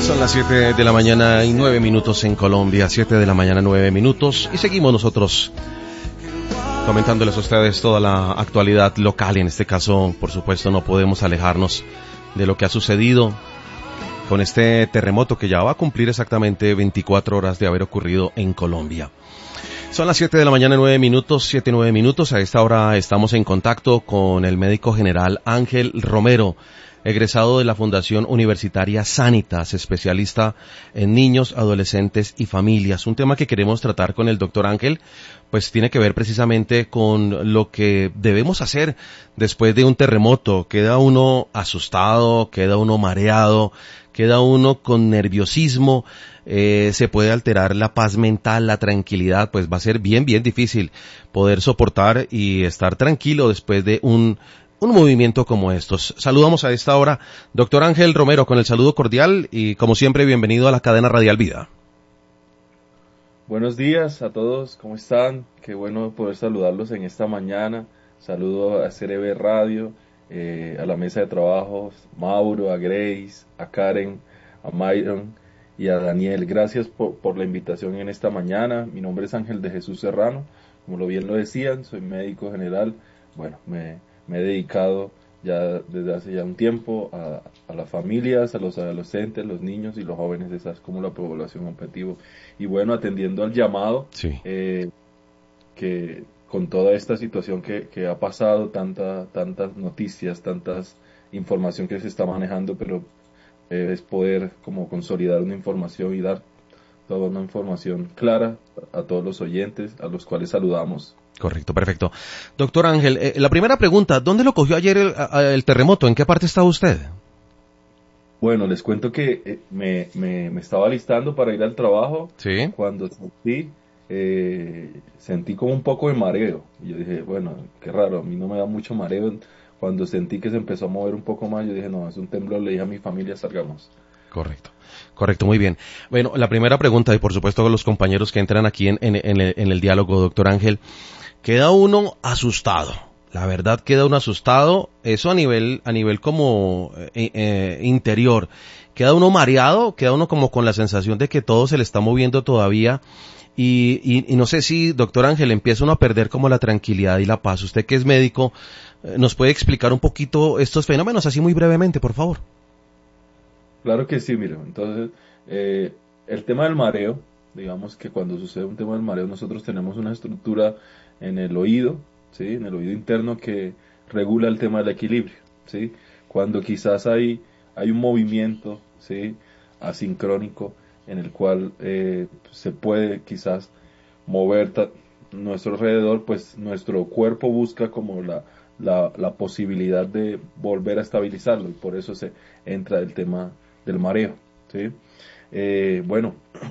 Son las 7 de la mañana y 9 minutos en Colombia, 7 de la mañana 9 minutos, y seguimos nosotros comentándoles a ustedes toda la actualidad local, y en este caso, por supuesto, no podemos alejarnos de lo que ha sucedido con este terremoto que ya va a cumplir exactamente 24 horas de haber ocurrido en Colombia. Son las 7 de la mañana 9 minutos, 9 minutos, a esta hora estamos en contacto con el médico general Ángel Romero, egresado de la Fundación Universitaria Sanitas, especialista en niños, adolescentes y familias. Un tema que queremos tratar con el doctor Ángel, pues tiene que ver precisamente con lo que debemos hacer después de un terremoto. Queda uno asustado, queda uno mareado, queda uno con nerviosismo, se puede alterar la paz mental, la tranquilidad, pues va a ser bien difícil poder soportar y estar tranquilo después de un movimiento como estos. Saludamos a esta hora, doctor Ángel Romero, con el saludo cordial y como siempre bienvenido a la cadena Radial Vida. Buenos días a todos, ¿cómo están? Qué bueno poder saludarlos en esta mañana. Saludo a CRB Radio, a la mesa de trabajo, Mauro, a Grace, a Karen, a Myron y a Daniel. Gracias por la invitación en esta mañana. Mi nombre es Ángel de Jesús Serrano, como bien lo decían, soy médico general. Bueno, me he dedicado ya desde hace ya un tiempo a las familias, a los adolescentes, los niños y los jóvenes, esa es como la población objetivo. Y bueno, atendiendo al llamado, sí, que con toda esta situación que ha pasado, tantas noticias, tantas información que se está manejando, pero es poder como consolidar una información y dar toda una información clara a todos los oyentes, a los cuales saludamos. Correcto, perfecto. Doctor Ángel, la primera pregunta, ¿dónde lo cogió ayer el terremoto? ¿En qué parte estaba usted? Bueno, les cuento que me estaba alistando para ir al trabajo. Sí. Cuando sentí como un poco de mareo. Y yo dije, bueno, qué raro, a mí no me da mucho mareo. Cuando sentí que se empezó a mover un poco más, yo dije, no, es un temblor, le dije a mi familia, salgamos. Correcto, muy bien. Bueno, la primera pregunta, y por supuesto con los compañeros que entran aquí en el diálogo, doctor Ángel, queda uno asustado. La verdad queda uno asustado, eso a nivel como interior. Queda uno mareado, queda uno como con la sensación de que todo se le está moviendo todavía. Y no sé si, doctor Ángel, empieza uno a perder como la tranquilidad y la paz. Usted que es médico, ¿nos puede explicar un poquito estos fenómenos así muy brevemente, por favor? Claro que sí, mira, entonces el tema del mareo, digamos que cuando sucede un tema del mareo nosotros tenemos una estructura en el oído, ¿sí? En el oído interno que regula el tema del equilibrio, ¿sí? Cuando quizás hay un movimiento, ¿sí? Asincrónico en el cual se puede quizás mover nuestro alrededor, pues nuestro cuerpo busca como la posibilidad de volver a estabilizarlo y por eso se entra el tema del mareo, ¿sí? Bueno,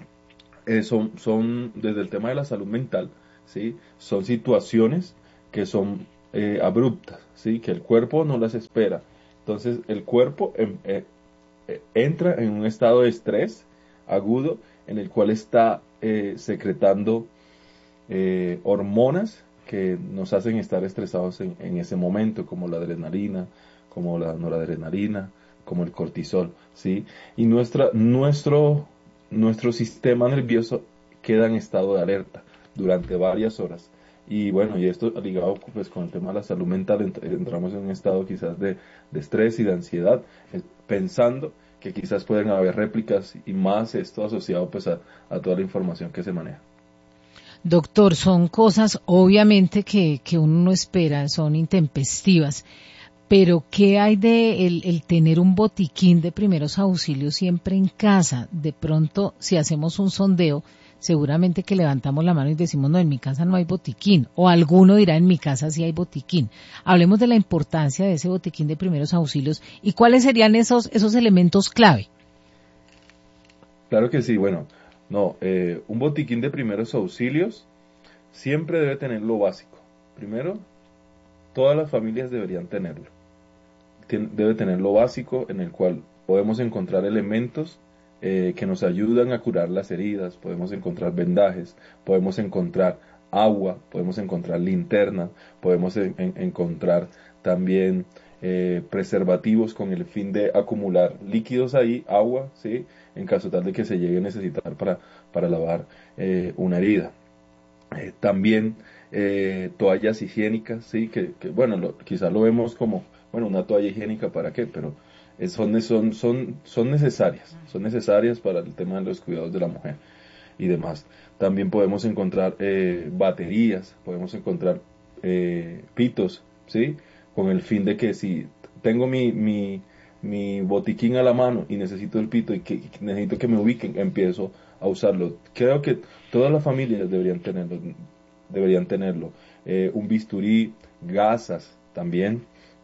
son desde el tema de la salud mental, ¿sí? Son situaciones que son abruptas, ¿sí? Que el cuerpo no las espera. Entonces el cuerpo entra en un estado de estrés agudo en el cual está secretando hormonas que nos hacen estar estresados en ese momento, como la adrenalina, como la noradrenalina, como el cortisol, ¿sí? Y nuestro sistema nervioso queda en estado de alerta durante varias horas. Y bueno, y esto ligado pues con el tema de la salud mental, entramos en un estado quizás de estrés y de ansiedad, pensando que quizás pueden haber réplicas y más esto asociado pues a toda la información que se maneja. Doctor, son cosas obviamente que uno no espera, son intempestivas, pero ¿qué hay de el tener un botiquín de primeros auxilios siempre en casa? De pronto, si hacemos un sondeo, seguramente que levantamos la mano y decimos, no, en mi casa no hay botiquín, o alguno dirá, en mi casa sí hay botiquín. Hablemos de la importancia de ese botiquín de primeros auxilios y cuáles serían esos elementos clave. Claro que sí, bueno, no, un botiquín de primeros auxilios siempre debe tener lo básico. Primero, todas las familias deberían tenerlo. Debe tener lo básico en el cual podemos encontrar elementos que nos ayudan a curar las heridas, podemos encontrar vendajes, podemos encontrar agua, podemos encontrar linterna, podemos encontrar también preservativos con el fin de acumular líquidos ahí, agua, ¿sí? En caso tal de que se llegue a necesitar para lavar una herida. También toallas higiénicas, sí, bueno, quizás lo vemos como, bueno, una toalla higiénica para qué, pero son necesarias para el tema de los cuidados de la mujer y demás. También podemos encontrar baterías, podemos encontrar pitos, ¿sí? Con el fin de que si tengo mi botiquín a la mano y necesito el pito y que necesito que me ubiquen, empiezo a usarlo. Creo que todas las familias deberían tenerlo. Un bisturí, gasas también.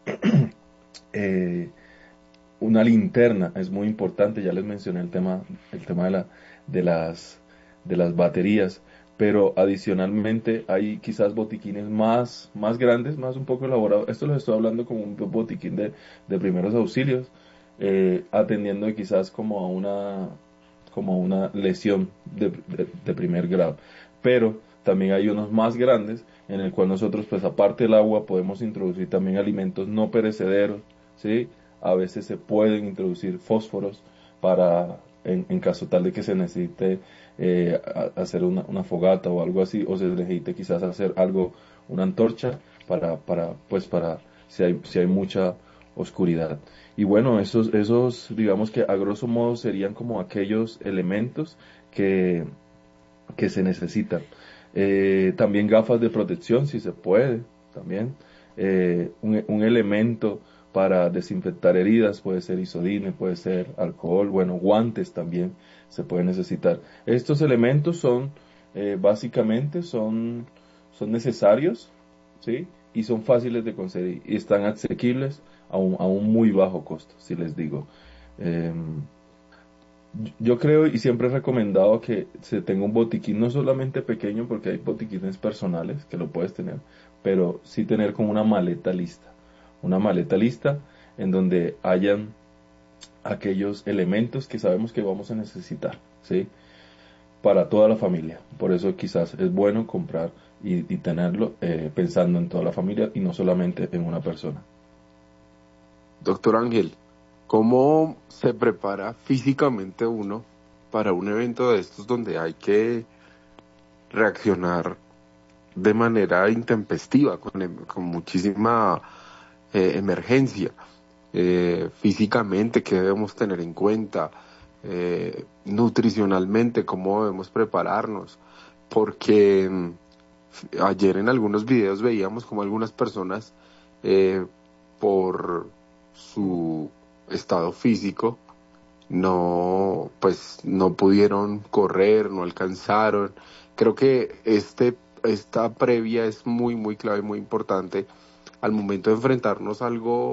eh, una linterna es muy importante, ya les mencioné el tema de las baterías, pero adicionalmente hay quizás botiquines más grandes, más un poco elaborados. Esto lo estoy hablando como un botiquín de primeros auxilios, atendiendo quizás como a una lesión de primer grado. Pero también hay unos más grandes en el cual nosotros, pues aparte del agua, podemos introducir también alimentos no perecederos, ¿sí? A veces se pueden introducir fósforos en caso tal de que se necesite hacer una fogata o algo así, o se necesite quizás hacer algo, una antorcha para si hay mucha oscuridad. Y bueno, esos, digamos que a grosso modo serían como aquellos elementos que, que se necesitan. También gafas de protección, si se puede, también. Un elemento para desinfectar heridas puede ser isodine, puede ser alcohol, bueno, guantes también se puede necesitar. Estos elementos básicamente son necesarios, ¿sí? Y son fáciles de conseguir y están asequibles a un muy bajo costo, si les digo. Yo creo y siempre he recomendado que se tenga un botiquín, no solamente pequeño, porque hay botiquines personales que lo puedes tener, pero sí tener como una maleta lista en donde hayan aquellos elementos que sabemos que vamos a necesitar, ¿sí? Para toda la familia. Por eso quizás es bueno comprar y tenerlo pensando en toda la familia y no solamente en una persona. Doctor Ángel, ¿cómo se prepara físicamente uno para un evento de estos donde hay que reaccionar de manera intempestiva, con muchísima emergencia? Físicamente, ¿qué debemos tener en cuenta? Nutricionalmente, ¿cómo debemos prepararnos? Porque ayer en algunos videos veíamos como algunas personas, por su estado físico, no pudieron correr, no alcanzaron. Creo que esta previa es muy, muy clave, muy importante al momento de enfrentarnos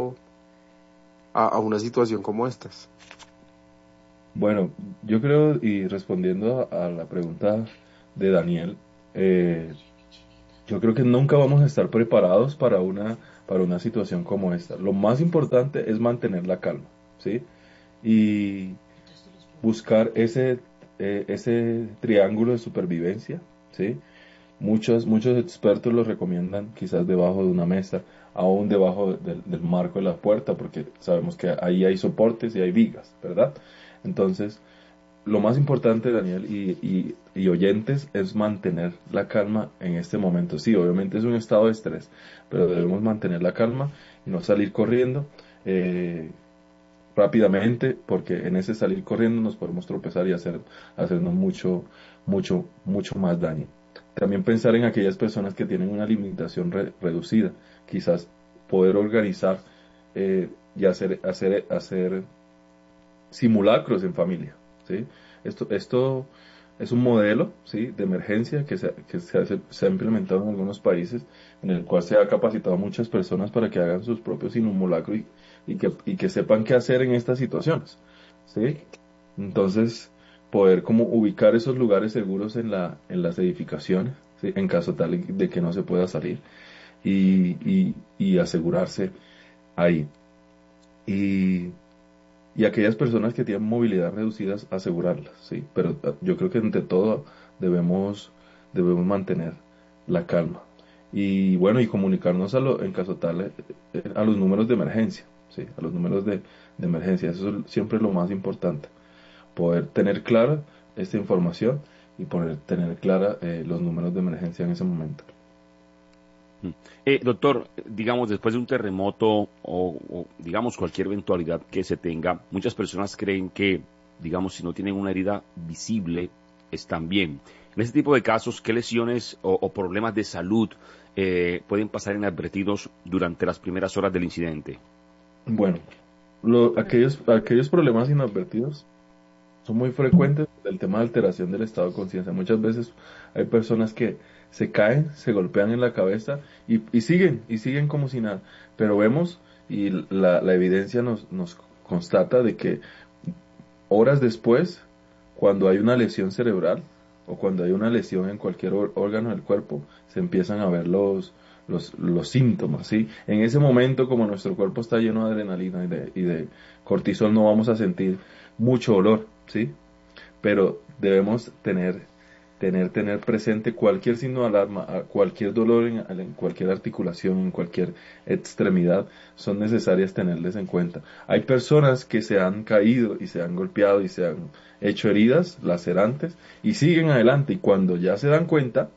a una situación como estas. Bueno, yo creo, y respondiendo a la pregunta de Daniel, yo creo que nunca vamos a estar preparados para una situación como esta. Lo más importante es mantener la calma, ¿sí? Y buscar ese triángulo de supervivencia, ¿sí? Muchos expertos lo recomiendan quizás debajo de una mesa, aún debajo del marco de la puerta, porque sabemos que ahí hay soportes y hay vigas, ¿verdad? Entonces, lo más importante, Daniel y oyentes, es mantener la calma en este momento. Sí, obviamente es un estado de estrés, pero debemos mantener la calma y no salir corriendo rápidamente, porque en ese salir corriendo nos podemos tropezar y hacernos mucho más daño. También pensar en aquellas personas que tienen una limitación reducida, quizás poder organizar y hacer simulacros en familia, ¿sí? Esto es un modelo, ¿sí? De emergencia que se ha implementado en algunos países, en el cual se ha capacitado a muchas personas para que hagan sus propios simulacros y que sepan qué hacer en estas situaciones, ¿sí? Entonces, poder como ubicar esos lugares seguros en las edificaciones, ¿sí? En caso tal de que no se pueda salir y asegurarse ahí. Y aquellas personas que tienen movilidad reducidas, asegurarlas, ¿sí? Pero yo creo que ante todo debemos mantener la calma. y bueno, y comunicarnos en caso tal a los números de emergencia, ¿sí? A los números de emergencia, eso es siempre lo más importante, poder tener clara esta información y poder tener clara los números de emergencia en ese momento. Doctor, digamos, después de un terremoto o digamos cualquier eventualidad que se tenga, muchas personas creen que, digamos, si no tienen una herida visible, están bien. En este tipo de casos, ¿qué lesiones o problemas de salud pueden pasar inadvertidos durante las primeras horas del incidente? Bueno, aquellos problemas inadvertidos son muy frecuentes, el tema de alteración del estado de conciencia. Muchas veces hay personas que se caen, se golpean en la cabeza y siguen como si nada. Pero vemos y la evidencia nos constata de que horas después, cuando hay una lesión cerebral o cuando hay una lesión en cualquier órgano del cuerpo, se empiezan a ver los síntomas, ¿sí? En ese momento, como nuestro cuerpo está lleno de adrenalina y de cortisol, no vamos a sentir mucho dolor, ¿sí? Pero debemos tener presente cualquier signo de alarma, cualquier dolor en cualquier articulación, en cualquier extremidad, son necesarias tenerles en cuenta. Hay personas que se han caído y se han golpeado y se han hecho heridas lacerantes y siguen adelante, y cuando ya se dan cuenta,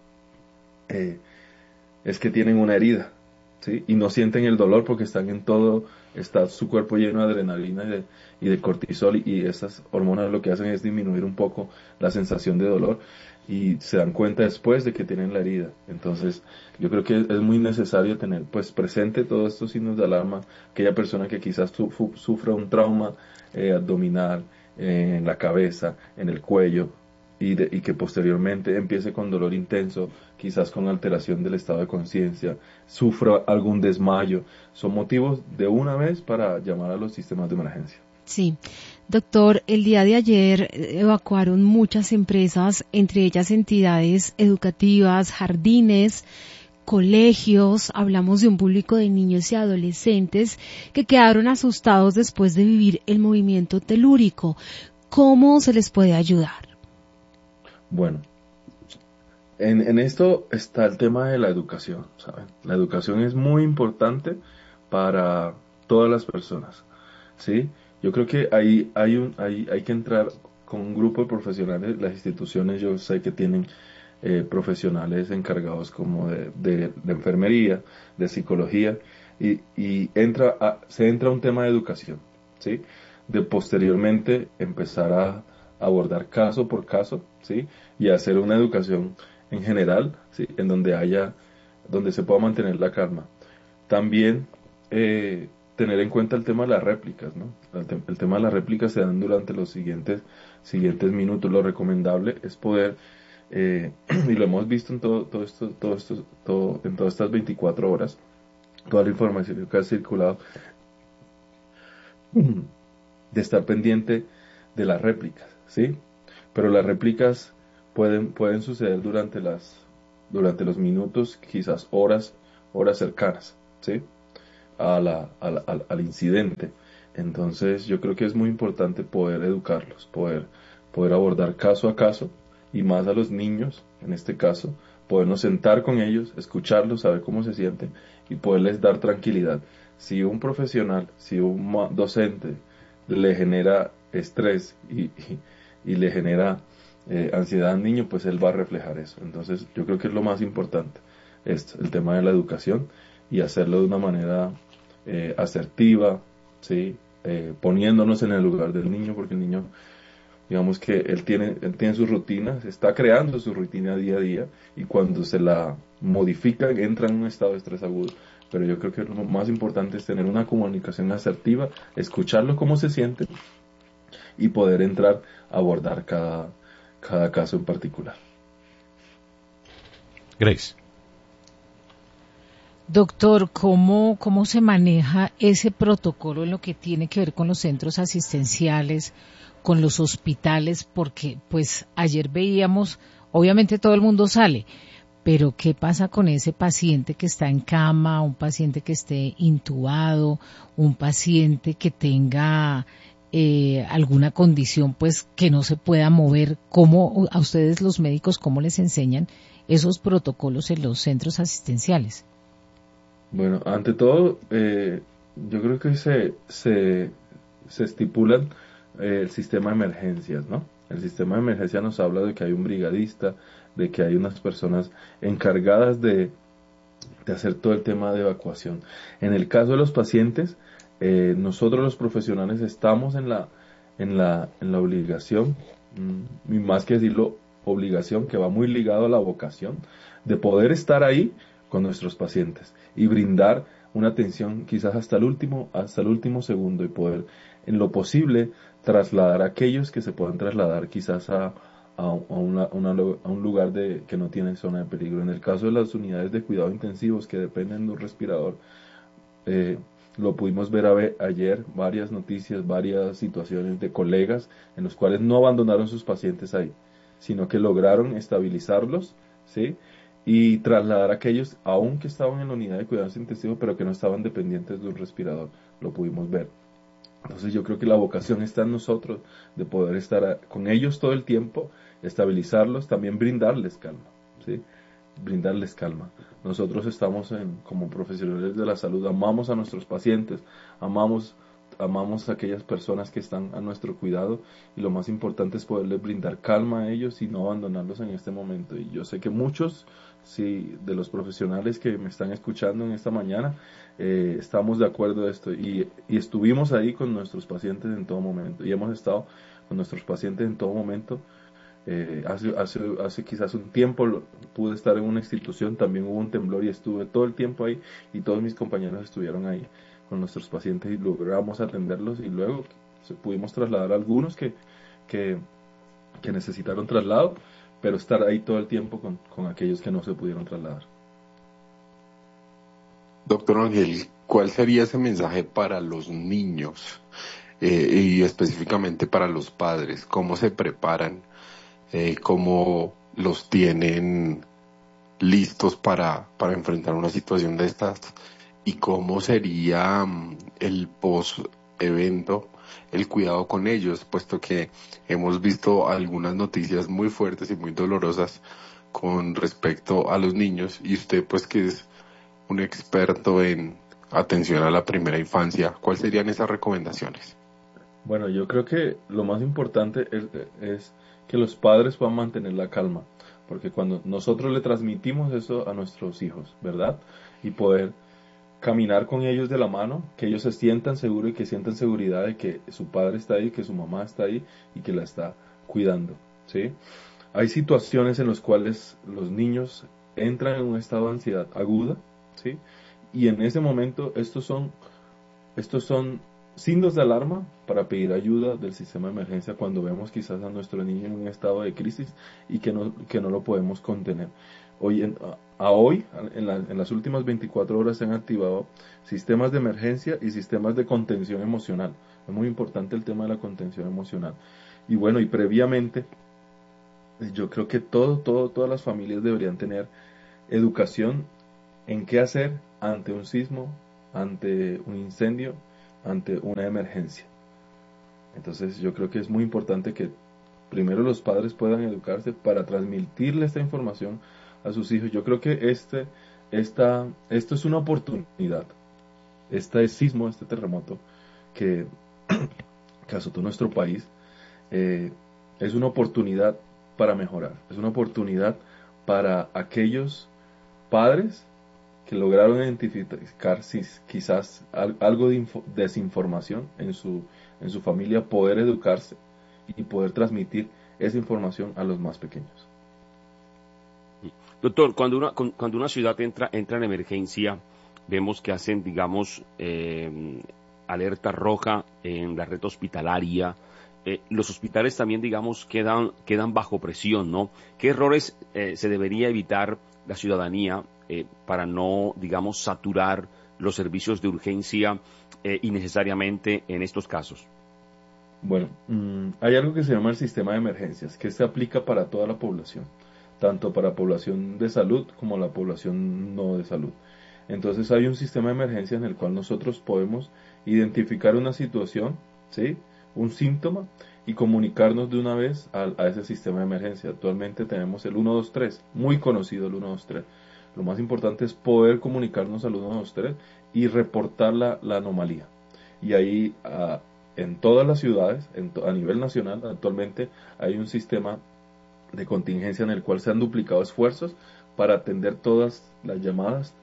es que tienen una herida, ¿sí? Y no sienten el dolor porque está su cuerpo lleno de adrenalina y de cortisol, y esas hormonas lo que hacen es disminuir un poco la sensación de dolor, y se dan cuenta después de que tienen la herida. Entonces, yo creo que es muy necesario tener pues presente todos estos signos de alarma. Aquella persona que quizás sufra un trauma abdominal, en la cabeza, en el cuello, y que posteriormente empiece con dolor intenso, quizás con alteración del estado de conciencia, sufra algún desmayo, son motivos de una vez para llamar a los sistemas de emergencia. Sí, doctor, el día de ayer evacuaron muchas empresas, entre ellas entidades educativas, jardines, colegios. Hablamos de un público de niños y adolescentes que quedaron asustados después de vivir el movimiento telúrico. ¿Cómo se les puede ayudar? Bueno, en esto está el tema de la educación, ¿saben? La educación es muy importante para todas las personas, ¿sí? Yo creo que hay que entrar con un grupo de profesionales. Las instituciones, yo sé que tienen profesionales encargados como de enfermería, de psicología, y se entra a un tema de educación, ¿sí? De posteriormente empezar a abordar caso por caso, ¿sí? Y hacer una educación en general, ¿sí? En donde se pueda mantener la calma. También tener en cuenta el tema de las réplicas, ¿no? El tema de las réplicas se dan durante los siguientes minutos. Lo recomendable es poder, y lo hemos visto en en todas estas 24 horas, toda la información que ha circulado, de estar pendiente de las réplicas, ¿sí? Pero las réplicas pueden suceder durante los minutos, quizás horas cercanas, ¿sí? Al incidente. Entonces yo creo que es muy importante poder educarlos, poder abordar caso a caso, y más a los niños, en este caso, podernos sentar con ellos, escucharlos, saber cómo se sienten y poderles dar tranquilidad. Si un profesional, si un docente le genera estrés y le genera ansiedad al niño, pues él va a reflejar eso. Entonces yo creo que es lo más importante, el tema de la educación, y hacerlo de una manera asertiva, ¿sí? Poniéndonos en el lugar del niño, porque el niño, digamos que él tiene sus rutinas, está creando su rutina día a día, y cuando se la modifica entra en un estado de estrés agudo. Pero yo creo que lo más importante es tener una comunicación asertiva, escucharlo cómo se siente y poder entrar a abordar cada caso en particular. Grace. Doctor, ¿cómo se maneja ese protocolo en lo que tiene que ver con los centros asistenciales, con los hospitales? Porque pues ayer veíamos, obviamente todo el mundo sale, pero ¿qué pasa con ese paciente que está en cama, un paciente que esté intubado, un paciente que tenga alguna condición pues que no se pueda mover? ¿Cómo a ustedes los médicos, cómo les enseñan esos protocolos en los centros asistenciales? Bueno, ante todo, yo creo que se estipulan el sistema de emergencias, ¿no? El sistema de emergencia nos habla de que hay un brigadista, de que hay unas personas encargadas de hacer todo el tema de evacuación. En el caso de los pacientes, nosotros los profesionales estamos en la obligación, y más que decirlo obligación, que va muy ligado a la vocación, de poder estar ahí con nuestros pacientes y brindar una atención quizás hasta el último segundo, y poder en lo posible trasladar a aquellos que se puedan trasladar quizás a un lugar que no tiene zona de peligro. En el caso de las unidades de cuidado intensivos que dependen de un respirador, lo pudimos ver ayer, varias noticias, varias situaciones de colegas en los cuales no abandonaron sus pacientes ahí, sino que lograron estabilizarlos, ¿sí? Y trasladar a aquellos, aún que estaban en la unidad de cuidados intensivos, pero que no estaban dependientes de un respirador. Lo pudimos ver. Entonces yo creo que la vocación está en nosotros de poder estar con ellos todo el tiempo, estabilizarlos, también brindarles calma, ¿sí? Brindarles calma. Nosotros estamos como profesionales de la salud, amamos a nuestros pacientes, amamos a aquellas personas que están a nuestro cuidado, y lo más importante es poderles brindar calma a ellos y no abandonarlos en este momento. Y yo sé que muchos, sí, de los profesionales que me están escuchando en esta mañana, estamos de acuerdo de esto, y estuvimos ahí con nuestros pacientes en todo momento, y hemos estado con nuestros pacientes en todo momento. Hace quizás un tiempo pude estar en una institución, también hubo un temblor y estuve todo el tiempo ahí, y todos mis compañeros estuvieron ahí con nuestros pacientes y logramos atenderlos, y luego pudimos trasladar a algunos que necesitaron traslado, pero estar ahí todo el tiempo con aquellos que no se pudieron trasladar. Doctor Ángel, ¿cuál sería ese mensaje para los niños y específicamente para los padres? ¿Cómo se preparan? ¿Cómo los tienen listos para enfrentar una situación de estas? ¿Y cómo sería el post-evento, el cuidado con ellos? Puesto que hemos visto algunas noticias muy fuertes y muy dolorosas con respecto a los niños, y usted, pues, que es un experto en atención a la primera infancia, ¿cuáles serían esas recomendaciones? Bueno, yo creo que lo más importante es que los padres puedan mantener la calma, porque cuando nosotros le transmitimos eso a nuestros hijos, ¿verdad? Y poder caminar con ellos de la mano, que ellos se sientan seguros y que sientan seguridad de que su padre está ahí, que su mamá está ahí y que la está cuidando, ¿sí? Hay situaciones en las cuales los niños entran en un estado de ansiedad aguda, ¿sí? Y en ese momento estos son signos de alarma para pedir ayuda del sistema de emergencia cuando vemos quizás a nuestro niño en un estado de crisis y que no lo podemos contener. Hoy, en las últimas 24 horas se han activado sistemas de emergencia y sistemas de contención emocional. Es muy importante el tema de la contención emocional. Y bueno, y previamente, yo creo que todas las familias deberían tener educación en qué hacer ante un sismo, ante un incendio, ante una emergencia. Entonces yo creo que es muy importante que primero los padres puedan educarse para transmitirle esta información a sus hijos. Yo creo que esto es una oportunidad. Este sismo, este terremoto que azotó nuestro país, es una oportunidad para mejorar. Es una oportunidad para aquellos padres que lograron identificar si quizás algo de desinformación en su familia, poder educarse y poder transmitir esa información a los más pequeños. Doctor, cuando una ciudad entra en emergencia, vemos que hacen, digamos, alerta roja en la red hospitalaria. Los hospitales también, digamos, quedan bajo presión, ¿no? ¿Qué errores se debería evitar la ciudadanía para no, digamos, saturar los servicios de urgencia innecesariamente en estos casos? Bueno, hay algo que se llama el sistema de emergencias, que se aplica para toda la población, tanto para población de salud como la población no de salud. Entonces hay un sistema de emergencia en el cual nosotros podemos identificar una situación, ¿sí? un síntoma y comunicarnos de una vez a ese sistema de emergencia. Actualmente tenemos el 123, muy conocido el 123. Lo más importante es poder comunicarnos al 123 y reportar la anomalía. Y ahí en todas las ciudades, a nivel nacional, actualmente hay un sistema de contingencia en el cual se han duplicado esfuerzos para atender todas las llamadas,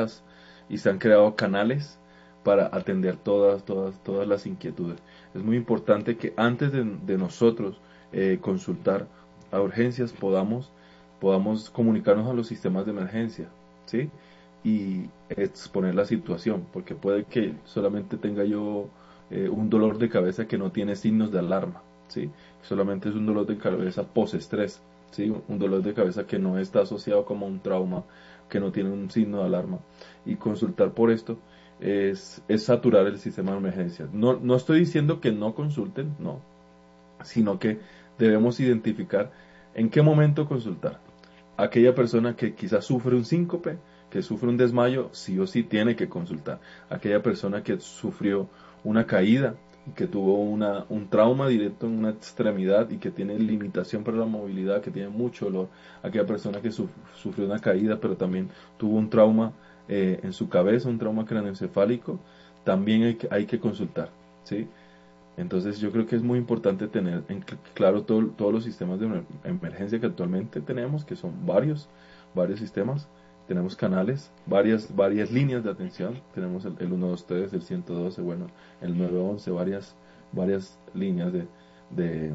y se han creado canales para atender todas las inquietudes. Es muy importante que antes de nosotros consultar a urgencias podamos comunicarnos a los sistemas de emergencia, ¿sí? Y exponer la situación, porque puede que solamente tenga yo un dolor de cabeza que no tiene signos de alarma, ¿sí? Solamente es un dolor de cabeza postestrés, ¿sí? Un dolor de cabeza que no está asociado como un trauma, que no tiene un signo de alarma. Y consultar por esto es saturar el sistema de emergencia. No estoy diciendo que no consulten, no, sino que debemos identificar en qué momento consultar. Aquella persona que quizás sufre un síncope, que sufre un desmayo, sí o sí tiene que consultar. Aquella persona que sufrió una caída, que tuvo un trauma directo en una extremidad y que tiene limitación para la movilidad, que tiene mucho dolor. Aquella persona que sufrió una caída, pero también tuvo un trauma en su cabeza, un trauma craneoencefálico, también hay que consultar, ¿sí? Entonces yo creo que es muy importante tener en claro todos los sistemas de emergencia que actualmente tenemos, que son varios sistemas. Tenemos canales, varias líneas de atención. Tenemos el 123, el 112, bueno, el 911, varias líneas de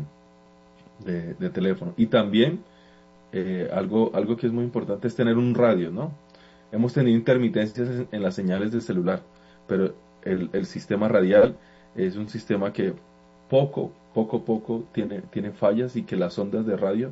teléfono. Y también algo que es muy importante es tener un radio, ¿no? Hemos tenido intermitencias en las señales del celular, pero el sistema radial es un sistema que poco tiene fallas, y que las ondas de radio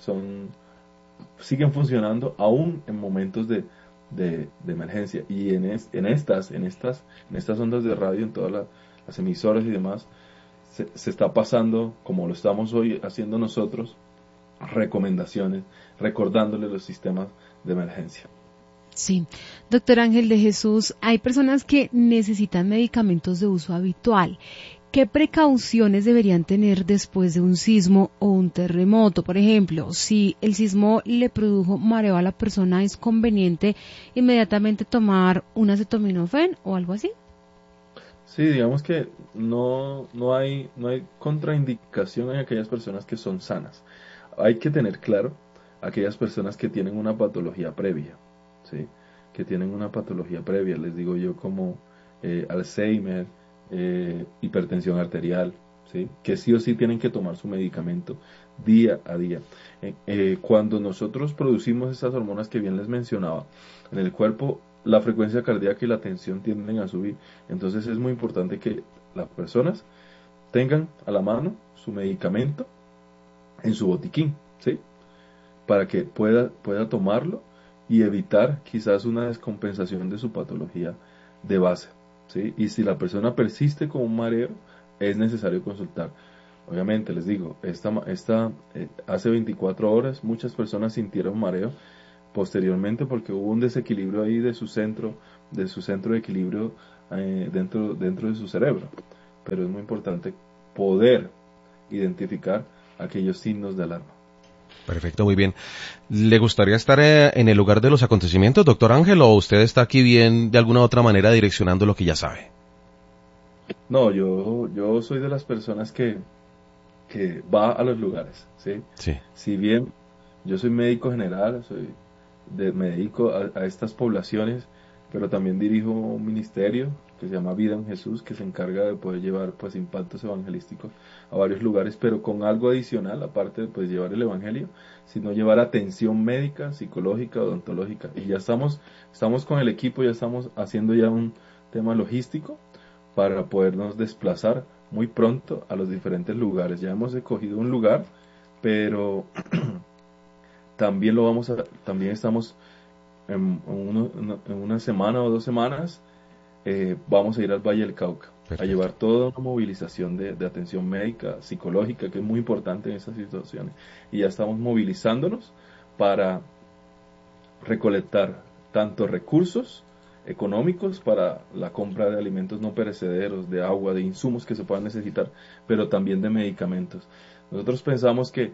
siguen funcionando aún en momentos de emergencia. Y en estas ondas de radio, en todas las emisoras y demás, se está pasando, como lo estamos hoy haciendo nosotros, recomendaciones, recordándole los sistemas de emergencia. Sí, doctor Ángel de Jesús, hay personas que necesitan medicamentos de uso habitual. ¿Qué precauciones deberían tener después de un sismo o un terremoto? Por ejemplo, si el sismo le produjo mareo a la persona, ¿es conveniente inmediatamente tomar un acetaminofén o algo así? Sí, digamos que no hay contraindicación en aquellas personas que son sanas. Hay que tener claro aquellas personas que tienen una patología previa, ¿sí? Que tienen una patología previa, les digo yo, como Alzheimer, hipertensión arterial, ¿sí? Que sí o sí tienen que tomar su medicamento día a día. Cuando nosotros producimos estas hormonas que bien les mencionaba, en el cuerpo la frecuencia cardíaca y la tensión tienden a subir. Entonces es muy importante que las personas tengan a la mano su medicamento en su botiquín, ¿sí? Para que pueda tomarlo y evitar quizás una descompensación de su patología de base, ¿sí? Y si la persona persiste con un mareo, es necesario consultar. Obviamente, les digo, hace 24 horas muchas personas sintieron mareo posteriormente porque hubo un desequilibrio ahí de su centro de equilibrio dentro de su cerebro. Pero es muy importante poder identificar aquellos signos de alarma. Perfecto, muy bien. ¿Le gustaría estar en el lugar de los acontecimientos, doctor Ángel, o usted está aquí bien de alguna otra manera direccionando lo que ya sabe? No, yo soy de las personas que va a los lugares, ¿sí? Sí. Si bien yo soy médico general, me dedico a estas poblaciones, pero también dirijo un ministerio que se llama Vida en Jesús, que se encarga de poder llevar pues impactos evangelísticos a varios lugares, pero con algo adicional, aparte de pues llevar el evangelio, sino llevar atención médica, psicológica, odontológica. Y ya estamos con el equipo, ya estamos haciendo ya un tema logístico para podernos desplazar muy pronto a los diferentes lugares. Ya hemos escogido un lugar, pero también estamos en una semana o 2 semanas, vamos a ir al Valle del Cauca. Perfecto. A llevar toda una movilización de atención médica, psicológica, que es muy importante en esas situaciones. Y ya estamos movilizándonos para recolectar tanto recursos económicos para la compra de alimentos no perecederos, de agua, de insumos que se puedan necesitar, pero también de medicamentos. Nosotros pensamos que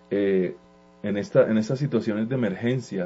en estas situaciones de emergencia,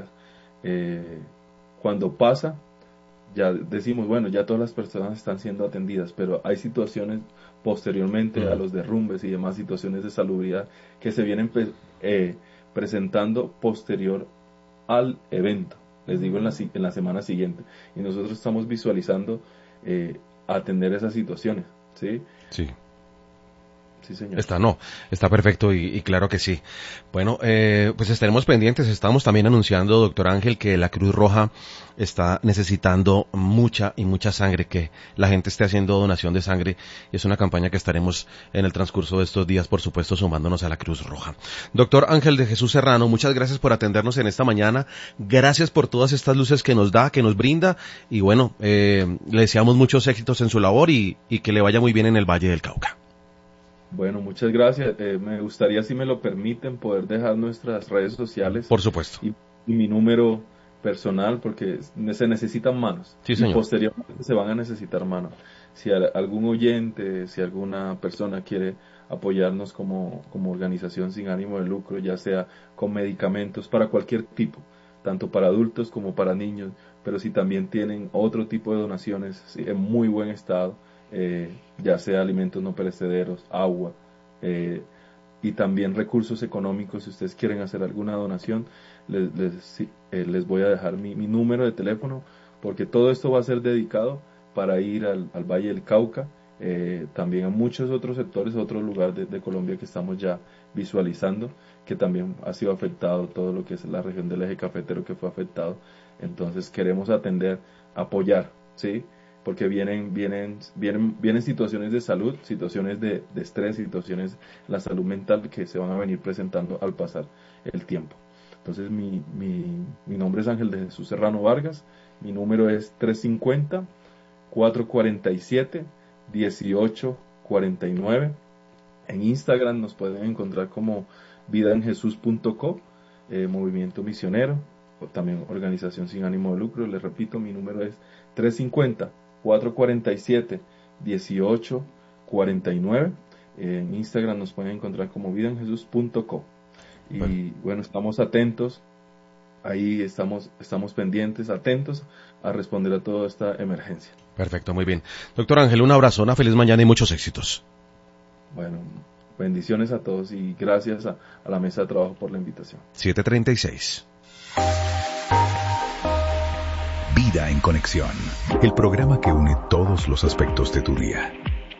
cuando pasa, ya decimos, bueno, ya todas las personas están siendo atendidas, pero hay situaciones posteriormente a los derrumbes y demás situaciones de salubridad que se vienen presentando posterior al evento, les digo en la semana siguiente, y nosotros estamos visualizando atender esas situaciones, ¿sí? Sí. Sí, señor. Está perfecto y claro que sí. Bueno, pues estaremos pendientes. Estamos también anunciando, doctor Ángel, que la Cruz Roja está necesitando mucha sangre, que la gente esté haciendo donación de sangre. Y es una campaña que estaremos en el transcurso de estos días, por supuesto, sumándonos a la Cruz Roja. Doctor Ángel de Jesús Serrano, muchas gracias por atendernos en esta mañana. Gracias por todas estas luces que nos da, que nos brinda. Y bueno, le deseamos muchos éxitos en su labor y que le vaya muy bien en el Valle del Cauca. Bueno, muchas gracias. Me gustaría, si me lo permiten, poder dejar nuestras redes sociales. Por supuesto. Y mi número personal, porque se necesitan manos. Sí, señor. Y posteriormente se van a necesitar manos. Si algún oyente, si alguna persona quiere apoyarnos como organización sin ánimo de lucro, ya sea con medicamentos para cualquier tipo, tanto para adultos como para niños, pero si también tienen otro tipo de donaciones en muy buen estado, ya sea alimentos no perecederos, agua, y también recursos económicos, si ustedes quieren hacer alguna donación, les voy a dejar mi número de teléfono, porque todo esto va a ser dedicado para ir al Valle del Cauca, también a muchos otros sectores, otros lugares de Colombia que estamos ya visualizando, que también ha sido afectado, todo lo que es la región del eje cafetero que fue afectado. Entonces queremos atender, apoyar, ¿sí? Porque vienen situaciones de salud, situaciones de estrés, situaciones de la salud mental que se van a venir presentando al pasar el tiempo. Entonces mi nombre es Ángel de Jesús Serrano Vargas, mi número es 350-447-1849. En Instagram nos pueden encontrar como vidaenjesús.co, Movimiento Misionero, o también organización sin ánimo de lucro. Les repito, mi número es 350-447-1849. En Instagram nos pueden encontrar como vidaenjesús.co. Y bueno, estamos atentos, ahí estamos pendientes, atentos a responder a toda esta emergencia. Perfecto, muy bien. Doctor Ángel, un abrazo, una feliz mañana y muchos éxitos. Bueno, bendiciones a todos y gracias a la mesa de trabajo por la invitación. 7:36. Vida en Conexión, el programa que une todos los aspectos de tu día.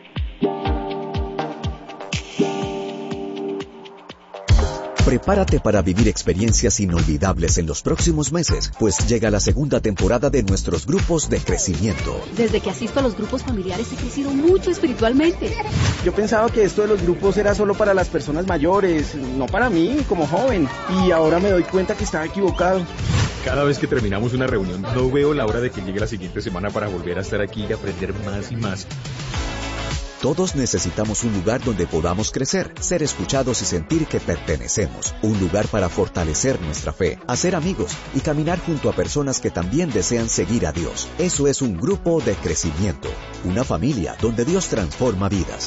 Prepárate para vivir experiencias inolvidables en los próximos meses, pues llega la segunda temporada de nuestros grupos de crecimiento. Desde que asisto a los grupos familiares he crecido mucho espiritualmente. Yo pensaba que esto de los grupos era solo para las personas mayores, no para mí, como joven. Y ahora me doy cuenta que estaba equivocado. Cada vez que terminamos una reunión, no veo la hora de que llegue la siguiente semana para volver a estar aquí y aprender más y más. Todos necesitamos un lugar donde podamos crecer, ser escuchados y sentir que pertenecemos. Un lugar para fortalecer nuestra fe, hacer amigos y caminar junto a personas que también desean seguir a Dios. Eso es un grupo de crecimiento. Una familia donde Dios transforma vidas.